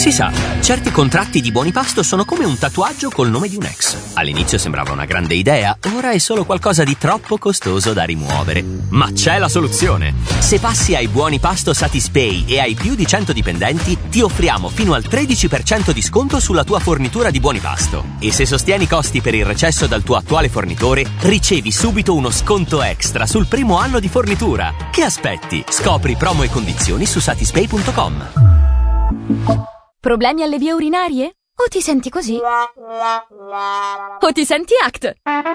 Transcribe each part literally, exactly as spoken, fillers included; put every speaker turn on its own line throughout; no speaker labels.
Si sa, certi contratti di buoni pasto sono come un tatuaggio col nome di un ex. All'inizio sembrava una grande idea, ora è solo qualcosa di troppo costoso da rimuovere. Ma c'è la soluzione! Se passi ai buoni pasto Satispay e hai più di cento dipendenti, ti offriamo fino al tredici per cento di sconto sulla tua fornitura di buoni pasto. E se sostieni i costi per il recesso dal tuo attuale fornitore, ricevi subito uno sconto extra sul primo anno di fornitura. Che aspetti? Scopri promo e condizioni su satispay punto com.
Problemi alle vie urinarie? O ti senti così? O ti senti A C T?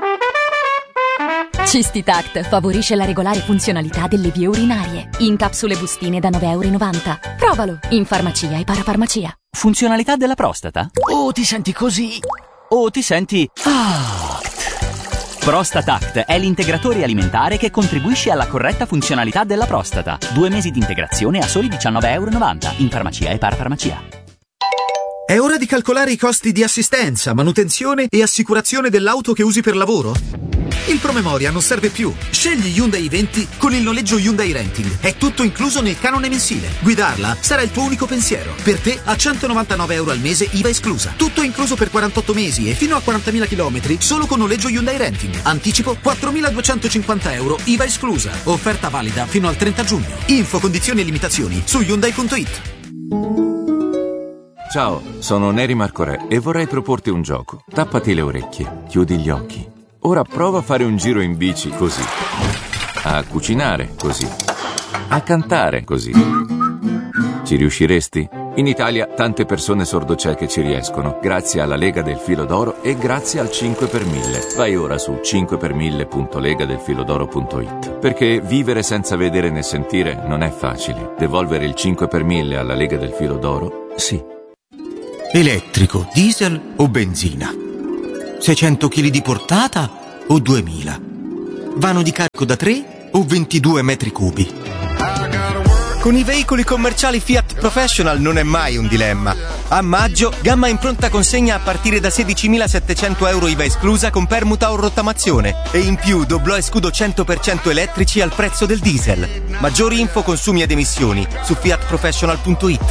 Cistitact favorisce la regolare funzionalità delle vie urinarie. In capsule bustine da nove e novanta euro. Provalo in farmacia e parafarmacia.
Funzionalità della prostata? O ti senti così? O ti senti A C T? Prostatact è l'integratore alimentare che contribuisce alla corretta funzionalità della prostata. Due mesi di integrazione a soli diciannove e novanta euro in farmacia e parafarmacia.
È ora di calcolare i costi di assistenza, manutenzione e assicurazione dell'auto che usi per lavoro? Il promemoria non serve più. Scegli Hyundai i venti con il noleggio Hyundai Renting. È tutto incluso nel canone mensile. Guidarla sarà il tuo unico pensiero. Per te a centonovantanove euro al mese I V A esclusa. Tutto incluso per quarantotto mesi e fino a quarantamila chilometri solo con noleggio Hyundai Renting. Anticipo quattromiladuecentocinquanta euro I V A esclusa. Offerta valida fino al trenta giugno. Info, condizioni e limitazioni su Hyundai punto it.
Ciao, sono Neri Marcorè e vorrei proporti un gioco. Tappati le orecchie, chiudi gli occhi. Ora prova a fare un giro in bici così. A cucinare così. A cantare così. Ci riusciresti? In Italia tante persone sordocieche ci riescono, grazie alla Lega del Filo d'Oro e grazie al cinque per mille. Vai ora su cinque per mille punto lega del filodoro punto it. Perché vivere senza vedere né sentire non è facile. Devolvere il cinque per mille alla Lega del Filo d'Oro? Sì.
Elettrico, diesel o benzina? seicento chili di portata o duemila? Vano di carico da tre o ventidue metri cubi? Con i veicoli commerciali Fiat Professional non è mai un dilemma. A maggio, gamma in pronta consegna a partire da sedicimilasettecento euro I V A esclusa con permuta o rottamazione. E in più doblò e scudo cento per cento elettrici al prezzo del diesel. Maggiori info, consumi ed emissioni su fiat professional punto it.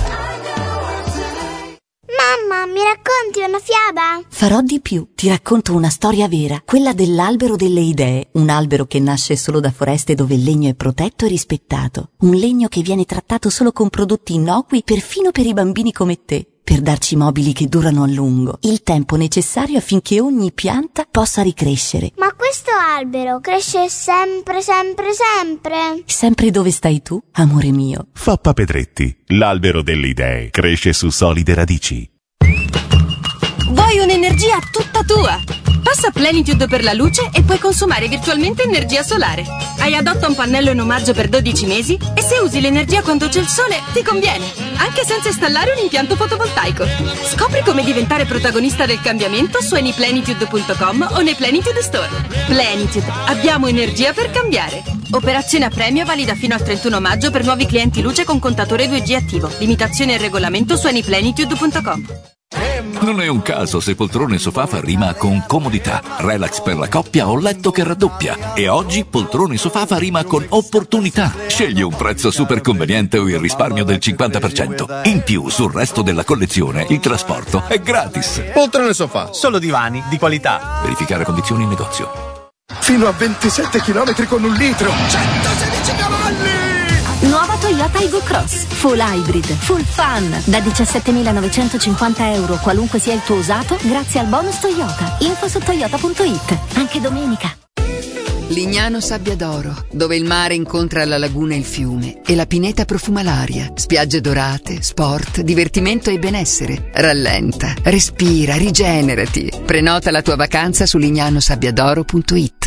Mamma, mi racconti una fiaba?
Farò di più. Ti racconto una storia vera, quella dell'albero delle idee, un albero che nasce solo da foreste dove il legno è protetto e rispettato, un legno che viene trattato solo con prodotti innocui perfino per i bambini come te, per darci mobili che durano a lungo, il tempo necessario affinché ogni pianta possa ricrescere.
Ma questo albero cresce sempre, sempre, sempre?
Sempre dove stai tu, amore mio.
Foppa Pedretti, l'albero delle idee, cresce su solide radici.
Vuoi un'energia tutta tua? Passa Plenitude per la luce e puoi consumare virtualmente energia solare. Hai Adotta un pannello in omaggio per dodici mesi e se usi l'energia quando c'è il sole ti conviene, anche senza installare un impianto fotovoltaico. Scopri come diventare protagonista del cambiamento su anyplenitude punto com o nei Plenitude Store. Plenitude, abbiamo energia per cambiare. Operazione a premio valida fino al trentuno maggio per nuovi clienti luce con contatore due G attivo. Limitazioni e regolamento su anyplenitude punto com.
Non è un caso se poltrone sofà fa rima con comodità, relax per la coppia o letto che raddoppia. E oggi poltrone sofà fa rima con opportunità. Scegli un prezzo super conveniente o il risparmio del cinquanta per cento. In più, sul resto della collezione, il trasporto è gratis.
Poltrone sofà, solo divani di qualità.
Verificare condizioni in negozio.
Fino a ventisette chilometri con un litro. centosedici cavalli!
Nuova Toyota Aygo Cross, full hybrid, full fun, da diciassettemilanovecentocinquanta euro qualunque sia il tuo usato, grazie al bonus Toyota. Info su toyota punto it, anche domenica.
Lignano Sabbia d'Oro, dove il mare incontra la laguna e il fiume e la pineta profuma l'aria. Spiagge dorate, sport, divertimento e benessere. Rallenta, respira, rigenerati. Prenota la tua vacanza su lignano sabbia d'oro punto it.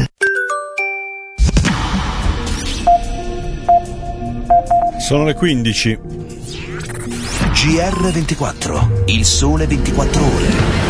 Sono le quindici.
G R ventiquattro, il sole ventiquattro ore.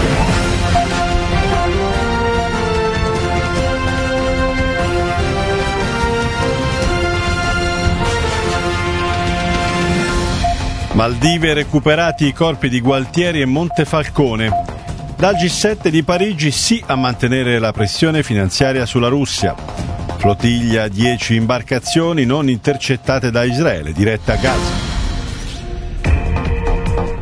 Maldive recuperati i corpi di Gualtieri e Montefalcone. Dal G sette di Parigi sì a mantenere la pressione finanziaria sulla Russia. Flottiglia, dieci imbarcazioni non intercettate da Israele, diretta a Gaza.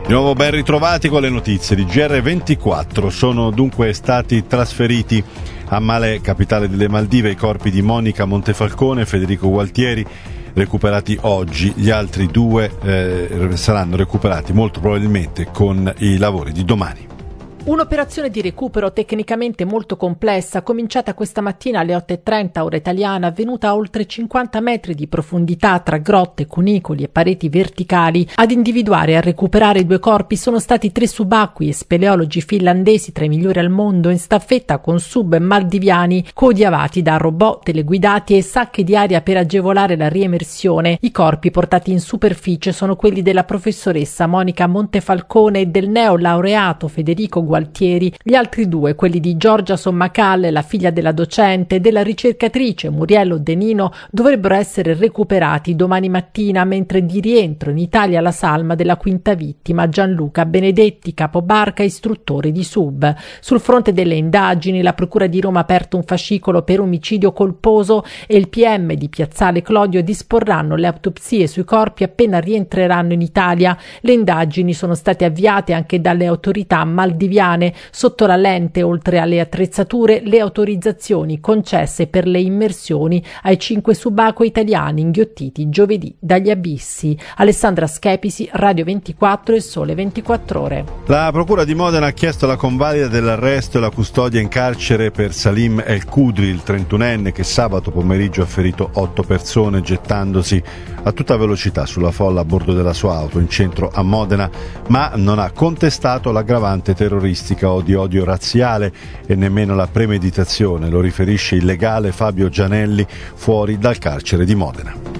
Di nuovo ben ritrovati con le notizie di G R ventiquattro. Sono dunque stati trasferiti a Malé, capitale delle Maldive, i corpi di Monica Montefalcone e Federico Gualtieri, recuperati oggi. Gli altri due eh, saranno recuperati molto probabilmente con i lavori di domani.
Un'operazione di recupero tecnicamente molto complessa, cominciata questa mattina alle otto e trenta ora italiana, avvenuta a oltre cinquanta metri di profondità tra grotte, cunicoli e pareti verticali. Ad individuare e a recuperare i due corpi sono stati tre subacquei e speleologi finlandesi, tra i migliori al mondo, in staffetta con sub maldiviani coadiuvati da robot teleguidati e sacche di aria per agevolare la riemersione. I corpi portati in superficie sono quelli della professoressa Monica Montefalcone e del neolaureato Federico Gualtieri. Gli altri due, quelli di Giorgia Sommacalle, la figlia della docente, e della ricercatrice Muriello Denino, dovrebbero essere recuperati domani mattina, mentre di rientro in Italia la salma della quinta vittima, Gianluca Benedetti, capobarca istruttore di sub. Sul fronte delle indagini, la Procura di Roma ha aperto un fascicolo per omicidio colposo e il P M di Piazzale Clodio disporranno le autopsie sui corpi appena rientreranno in Italia. Le indagini sono state avviate anche dalle autorità maldiviane. Sotto la lente, oltre alle attrezzature, le autorizzazioni concesse per le immersioni ai cinque subacquei italiani inghiottiti giovedì dagli abissi. Alessandra Schepisi, Radio ventiquattro e Sole ventiquattro Ore.
La Procura di Modena ha chiesto la convalida dell'arresto e la custodia in carcere per Salim El Kudri, il trentunenne che sabato pomeriggio ha ferito otto persone gettandosi a tutta velocità sulla folla a bordo della sua auto in centro a Modena, ma non ha contestato l'aggravante terroristica o di odio razziale e nemmeno la premeditazione, lo riferisce il legale Fabio Gianelli fuori dal carcere di Modena.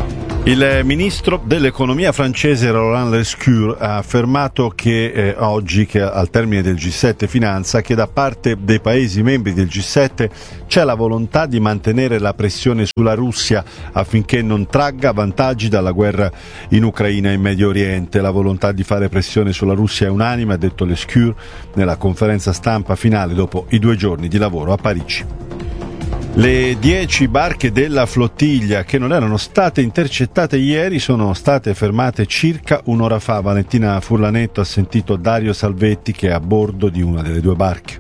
Il ministro dell'economia francese Laurent Lescure ha affermato che eh, oggi, che al termine del G sette Finanza, che da parte dei paesi membri del G sette c'è la volontà di mantenere la pressione sulla Russia affinché non tragga vantaggi dalla guerra in Ucraina e in Medio Oriente. La volontà di fare pressione sulla Russia è unanime, ha detto Lescure nella conferenza stampa finale dopo i due giorni di lavoro a Parigi. Le dieci barche della flottiglia che non erano state intercettate ieri sono state fermate circa un'ora fa. Valentina Furlanetto ha sentito Dario Salvetti, che è a bordo di una delle due barche.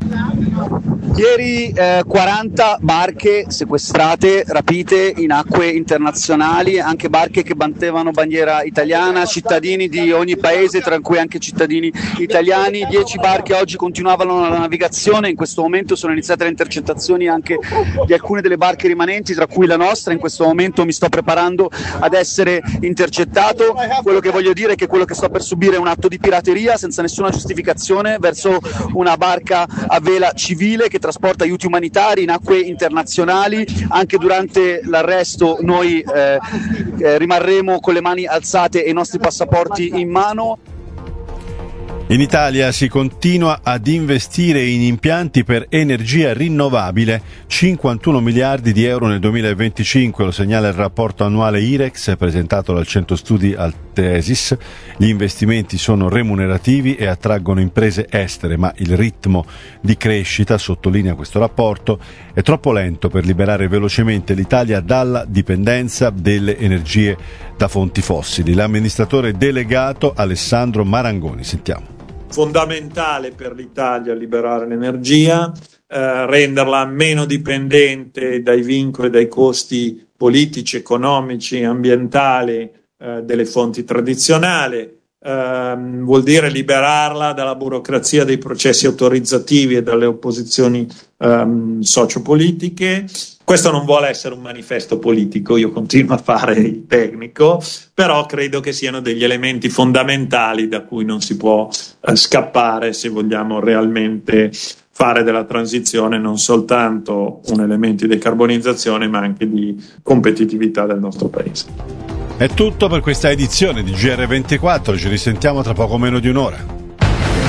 Ieri eh, quaranta barche sequestrate, rapite in acque internazionali, anche barche che battevano bandiera italiana, cittadini di ogni paese, tra cui anche cittadini italiani. dieci barche oggi continuavano la navigazione, in questo momento sono iniziate le intercettazioni anche di alcune delle barche rimanenti, tra cui la nostra. In questo momento mi sto preparando ad essere intercettato. Quello che voglio dire è che quello che sto per subire è un atto di pirateria senza nessuna giustificazione verso una barca a vela civile che trasporta aiuti umanitari in acque internazionali. Anche durante l'arresto noi eh, eh, rimarremo con le mani alzate e i nostri passaporti in mano.
In Italia si continua ad investire in impianti per energia rinnovabile, cinquantuno miliardi di euro nel duemilaventicinque, lo segnala il rapporto annuale IREX presentato dal Centro Studi Altesis. Gli investimenti sono remunerativi e attraggono imprese estere, ma il ritmo di crescita, sottolinea questo rapporto, è troppo lento per liberare velocemente l'Italia dalla dipendenza delle energie da fonti fossili. L'amministratore delegato Alessandro Marangoni, sentiamo.
Fondamentale per l'Italia liberare l'energia, eh, renderla meno dipendente dai vincoli e dai costi politici, economici, ambientali eh, delle fonti tradizionali. Eh, vuol dire liberarla dalla burocrazia dei processi autorizzativi e dalle opposizioni ehm, sociopolitiche. Questo non vuole essere un manifesto politico, io continuo a fare il tecnico, però credo che siano degli elementi fondamentali da cui non si può eh, scappare se vogliamo realmente fare della transizione non soltanto un elemento di decarbonizzazione, ma anche di competitività del nostro paese.
È tutto per questa edizione di G R ventiquattro, ci risentiamo tra poco meno di un'ora.